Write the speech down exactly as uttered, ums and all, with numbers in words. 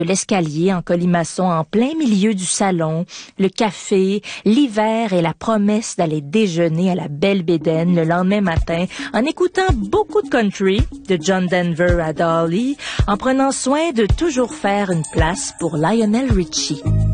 l'escalier en colimaçon en plein milieu du salon, le café, l'hiver et la promesse d'aller déjeuner à la Belle Bédaine le lendemain matin en écoutant beaucoup de country, de John Denver à Dolly, en prenant soin de toujours faire une place pour Lionel Richie.